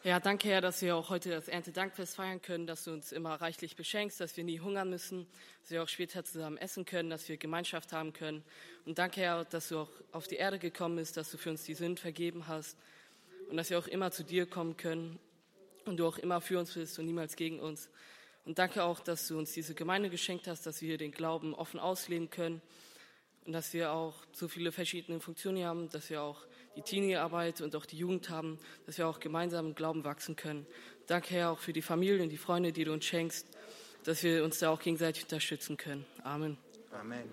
Ja, danke, Herr, dass wir auch heute das Erntedankfest feiern können, dass du uns immer reichlich beschenkst, dass wir nie hungern müssen, dass wir auch später zusammen essen können, dass wir Gemeinschaft haben können. Und danke, Herr, dass du auch auf die Erde gekommen bist, dass du für uns die Sünden vergeben hast und dass wir auch immer zu dir kommen können und du auch immer für uns bist und niemals gegen uns. Und danke auch, dass du uns diese Gemeinde geschenkt hast, dass wir den Glauben offen ausleben können und dass wir auch so viele verschiedene Funktionen hier haben, dass wir auch die Teenie-Arbeit und auch die Jugend haben, dass wir auch gemeinsam im Glauben wachsen können. Danke, Herr, auch für die Familie und die Freunde, die du uns schenkst, dass wir uns da auch gegenseitig unterstützen können. Amen. Amen.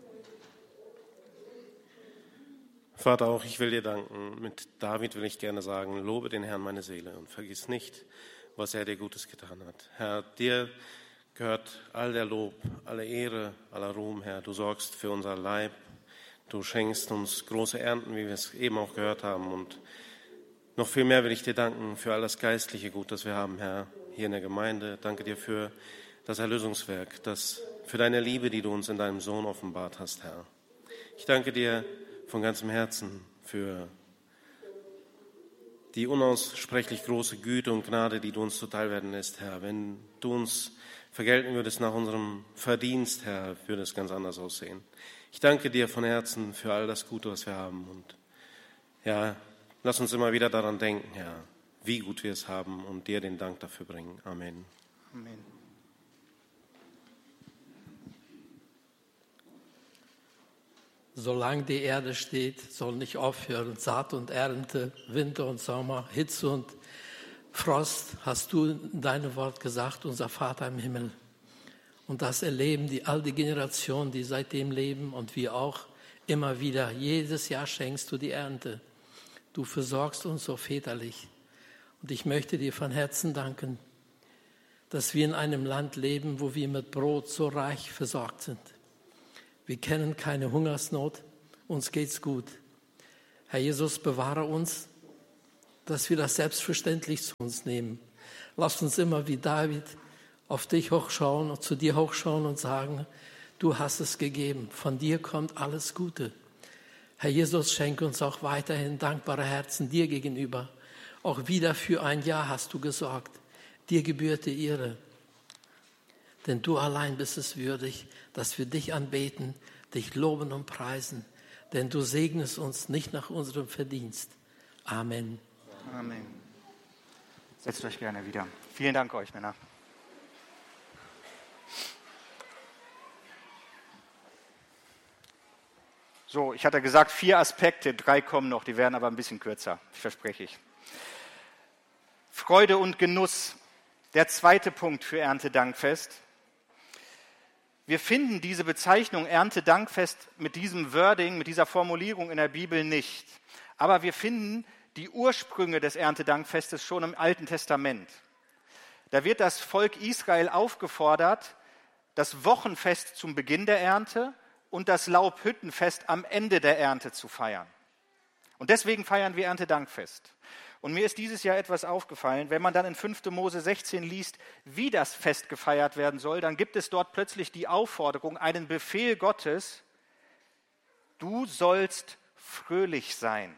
Vater, auch ich will dir danken. Mit David will ich gerne sagen, lobe den Herrn meine Seele und vergiss nicht, was er dir Gutes getan hat. Herr, dir gehört all der Lob, alle Ehre, aller Ruhm, Herr. Du sorgst für unser Leib. Du schenkst uns große Ernten, wie wir es eben auch gehört haben. Und noch viel mehr will ich dir danken für all das geistliche Gut, das wir haben, Herr, hier in der Gemeinde. Danke dir für das Erlösungswerk, für deine Liebe, die du uns in deinem Sohn offenbart hast, Herr. Ich danke dir von ganzem Herzen für die unaussprechlich große Güte und Gnade, die du uns zuteil werden lässt, Herr. Wenn du uns vergelten würdest nach unserem Verdienst, Herr, würde es ganz anders aussehen. Ich danke dir von Herzen für all das Gute, was wir haben. Und ja, lass uns immer wieder daran denken, Herr, wie gut wir es haben und dir den Dank dafür bringen. Amen. Amen. Solange die Erde steht, soll nicht aufhören. Saat und Ernte, Winter und Sommer, Hitze und Frost, hast du in deinem Wort gesagt, unser Vater im Himmel. Und das erleben all die Generationen, die seitdem leben und wir auch immer wieder. Jedes Jahr schenkst du die Ernte. Du versorgst uns so väterlich. Und ich möchte dir von Herzen danken, dass wir in einem Land leben, wo wir mit Brot so reich versorgt sind. Wir kennen keine Hungersnot, uns geht's gut. Herr Jesus, bewahre uns, dass wir das selbstverständlich zu uns nehmen. Lass uns immer wie David auf dich hochschauen und zu dir hochschauen und sagen, du hast es gegeben, von dir kommt alles Gute. Herr Jesus, schenke uns auch weiterhin dankbare Herzen dir gegenüber. Auch wieder für ein Jahr hast du gesorgt. Dir gebührt die Ehre. Denn du allein bist es würdig, dass wir dich anbeten, dich loben und preisen. Denn du segnest uns nicht nach unserem Verdienst. Amen. Amen. Setzt euch gerne wieder. Vielen Dank euch, Männer. So, ich hatte gesagt 4 Aspekte, 3 kommen noch, die werden aber ein bisschen kürzer, verspreche ich. Freude und Genuss, der zweite Punkt für Erntedankfest. Wir finden diese Bezeichnung Erntedankfest mit diesem Wording, mit dieser Formulierung in der Bibel nicht. Aber wir finden die Ursprünge des Erntedankfestes schon im Alten Testament. Da wird das Volk Israel aufgefordert, das Wochenfest zum Beginn der Ernte und das Laubhüttenfest am Ende der Ernte zu feiern. Und deswegen feiern wir Erntedankfest. Und mir ist dieses Jahr etwas aufgefallen, wenn man dann in 5. Mose 16 liest, wie das Fest gefeiert werden soll, dann gibt es dort plötzlich die Aufforderung, einen Befehl Gottes, du sollst fröhlich sein.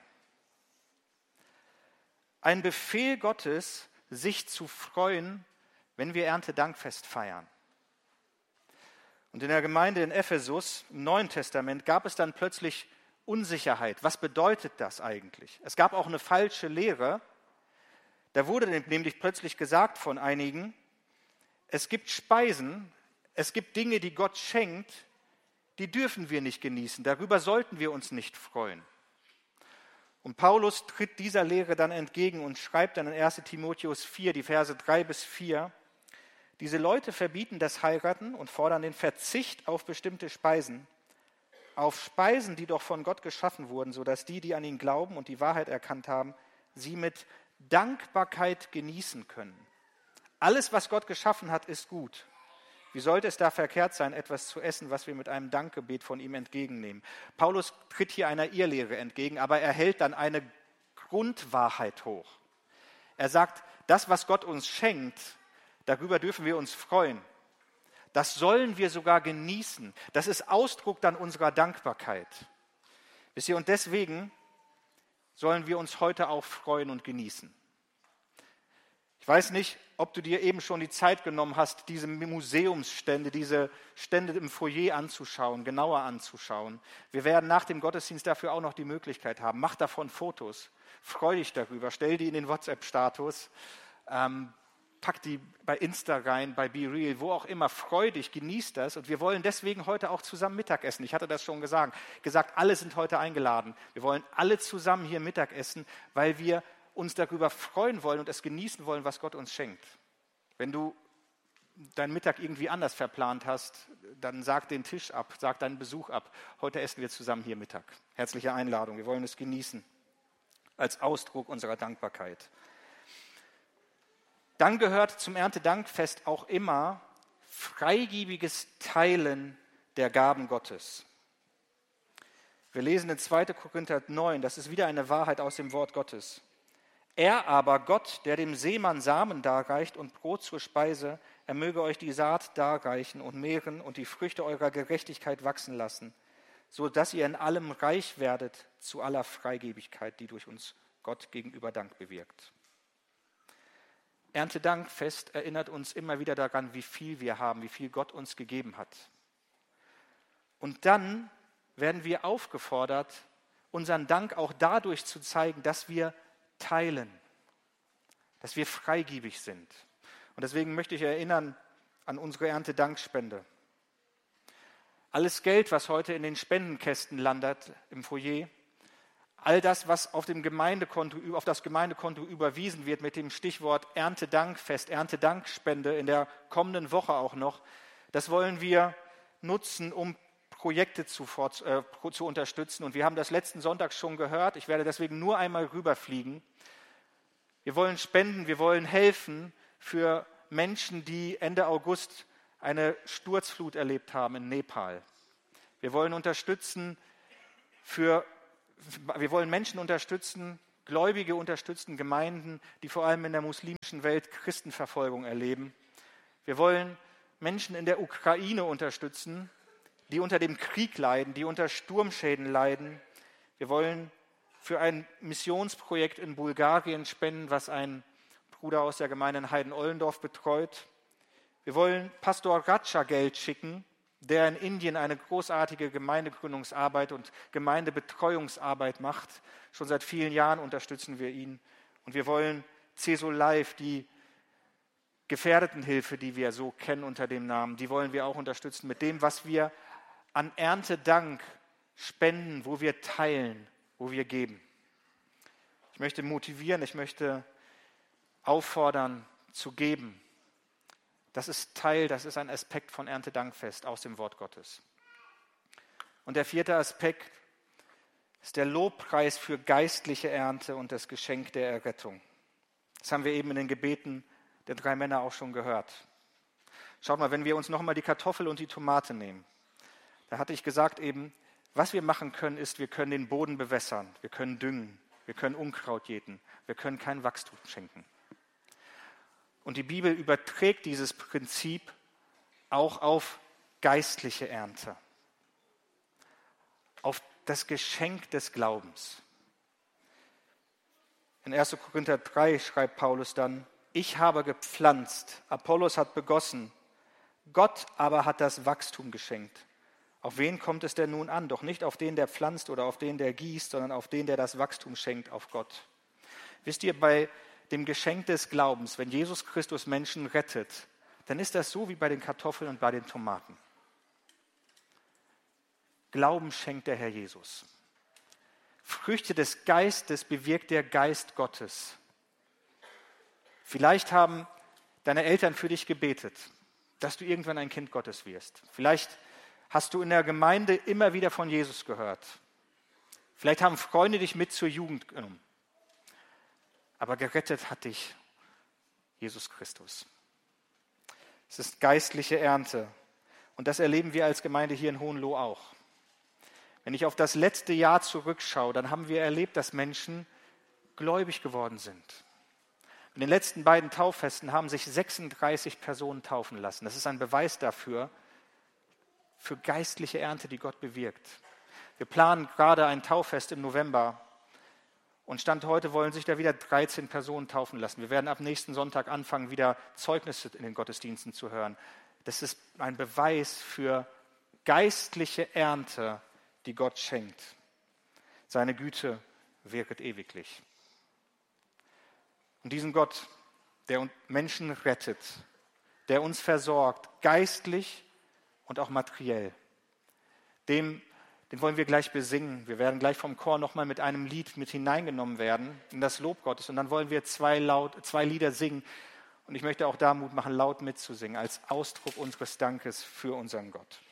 Ein Befehl Gottes, sich zu freuen, wenn wir Erntedankfest feiern. Und in der Gemeinde in Ephesus, im Neuen Testament, gab es dann plötzlich Unsicherheit. Was bedeutet das eigentlich? Es gab auch eine falsche Lehre. Da wurde nämlich plötzlich gesagt von einigen, es gibt Speisen, es gibt Dinge, die Gott schenkt, die dürfen wir nicht genießen. Darüber sollten wir uns nicht freuen. Und Paulus tritt dieser Lehre dann entgegen und schreibt dann in 1. Timotheus 4, die Verse 3-4, diese Leute verbieten das Heiraten und fordern den Verzicht auf bestimmte Speisen, auf Speisen, die doch von Gott geschaffen wurden, sodass die an ihn glauben und die Wahrheit erkannt haben, sie mit Dankbarkeit genießen können. Alles, was Gott geschaffen hat, ist gut. Wie sollte es da verkehrt sein, etwas zu essen, was wir mit einem Dankgebet von ihm entgegennehmen? Paulus tritt hier einer Irrlehre entgegen, aber er hält dann eine Grundwahrheit hoch. Er sagt, das, was Gott uns schenkt, darüber dürfen wir uns freuen. Das sollen wir sogar genießen. Das ist Ausdruck dann unserer Dankbarkeit. Wisst ihr, und deswegen sollen wir uns heute auch freuen und genießen. Ich weiß nicht, ob du dir eben schon die Zeit genommen hast, diese Museumsstände, diese Stände im Foyer anzuschauen, genauer anzuschauen. Wir werden nach dem Gottesdienst dafür auch noch die Möglichkeit haben. Mach davon Fotos, freu dich darüber, stell die in den WhatsApp-Status, pack die bei Insta rein, bei BeReal, wo auch immer, freu dich, genieß das. Und wir wollen deswegen heute auch zusammen Mittagessen. Ich hatte das schon gesagt, alle sind heute eingeladen. Wir wollen alle zusammen hier Mittagessen, weil wir uns darüber freuen wollen und es genießen wollen, was Gott uns schenkt. Wenn du deinen Mittag irgendwie anders verplant hast, dann sag den Tisch ab, sag deinen Besuch ab. Heute essen wir zusammen hier Mittag. Herzliche Einladung, wir wollen es genießen als Ausdruck unserer Dankbarkeit. Dann gehört zum Erntedankfest auch immer freigebiges Teilen der Gaben Gottes. Wir lesen in 2. Korinther 9, das ist wieder eine Wahrheit aus dem Wort Gottes. Er aber, Gott, der dem Seemann Samen darreicht und Brot zur Speise, er möge euch die Saat darreichen und mehren und die Früchte eurer Gerechtigkeit wachsen lassen, so dass ihr in allem reich werdet zu aller Freigebigkeit, die durch uns Gott gegenüber Dank bewirkt. Erntedankfest erinnert uns immer wieder daran, wie viel wir haben, wie viel Gott uns gegeben hat. Und dann werden wir aufgefordert, unseren Dank auch dadurch zu zeigen, dass wir teilen, dass wir freigebig sind. Und deswegen möchte ich erinnern an unsere Erntedankspende. Alles Geld, was heute in den Spendenkästen landet im Foyer, all das, was auf das Gemeindekonto überwiesen wird mit dem Stichwort Erntedankfest, Erntedankspende in der kommenden Woche auch noch, das wollen wir nutzen, um Projekte zu unterstützen. Und wir haben das letzten Sonntag schon gehört. Ich werde deswegen nur einmal rüberfliegen. Wir wollen spenden, wir wollen helfen für Menschen, die Ende August eine Sturzflut erlebt haben in Nepal. Wir wollen Menschen unterstützen, Gläubige unterstützen, Gemeinden, die vor allem in der muslimischen Welt Christenverfolgung erleben. Wir wollen Menschen in der Ukraine unterstützen, die unter dem Krieg leiden, die unter Sturmschäden leiden. Wir wollen für ein Missionsprojekt in Bulgarien spenden, was ein Bruder aus der Gemeinde in Heiden-Ollendorf betreut. Wir wollen Pastor Ratscha Geld schicken, der in Indien eine großartige Gemeindegründungsarbeit und Gemeindebetreuungsarbeit macht. Schon seit vielen Jahren unterstützen wir ihn. Und wir wollen CESO Live, die Gefährdetenhilfe, die wir so kennen unter dem Namen, die wollen wir auch unterstützen mit dem, was wir an Erntedank spenden, wo wir teilen, wo wir geben. Ich möchte motivieren, ich möchte auffordern, zu geben. Das ist ein Aspekt von Erntedankfest aus dem Wort Gottes. Und der 4. Aspekt ist der Lobpreis für geistliche Ernte und das Geschenk der Errettung. Das haben wir eben in den Gebeten der 3 Männer auch schon gehört. Schaut mal, wenn wir uns nochmal die Kartoffel und die Tomate nehmen, da hatte ich gesagt eben, was wir machen können, ist, wir können den Boden bewässern, wir können düngen, wir können Unkraut jäten, wir können kein Wachstum schenken. Und die Bibel überträgt dieses Prinzip auch auf geistliche Ernte, auf das Geschenk des Glaubens. In 1. Korinther 3 schreibt Paulus dann, ich habe gepflanzt, Apollos hat begossen, Gott aber hat das Wachstum geschenkt. Auf wen kommt es denn nun an? Doch nicht auf den, der pflanzt oder auf den, der gießt, sondern auf den, der das Wachstum schenkt, auf Gott. Wisst ihr, bei dem Geschenk des Glaubens, wenn Jesus Christus Menschen rettet, dann ist das so wie bei den Kartoffeln und bei den Tomaten. Glauben schenkt der Herr Jesus. Früchte des Geistes bewirkt der Geist Gottes. Vielleicht haben deine Eltern für dich gebetet, dass du irgendwann ein Kind Gottes wirst. Vielleicht hast du in der Gemeinde immer wieder von Jesus gehört. Vielleicht haben Freunde dich mit zur Jugend genommen. Aber gerettet hat dich Jesus Christus. Es ist geistliche Ernte. Und das erleben wir als Gemeinde hier in Hohenlohe auch. Wenn ich auf das letzte Jahr zurückschaue, dann haben wir erlebt, dass Menschen gläubig geworden sind. In den letzten beiden Tauffesten haben sich 36 Personen taufen lassen. Das ist ein Beweis dafür, für geistliche Ernte, die Gott bewirkt. Wir planen gerade ein Tauffest im November. Und Stand heute wollen sich da wieder 13 Personen taufen lassen. Wir werden ab nächsten Sonntag anfangen, wieder Zeugnisse in den Gottesdiensten zu hören. Das ist ein Beweis für geistliche Ernte, die Gott schenkt. Seine Güte wirket ewiglich. Und diesen Gott, der Menschen rettet, der uns versorgt, geistlich und auch materiell, den wollen wir gleich besingen. Wir werden gleich vom Chor nochmal mit einem Lied mit hineingenommen werden in das Lob Gottes. Und dann wollen wir zwei Lieder singen. Und ich möchte auch da Mut machen, laut mitzusingen, als Ausdruck unseres Dankes für unseren Gott.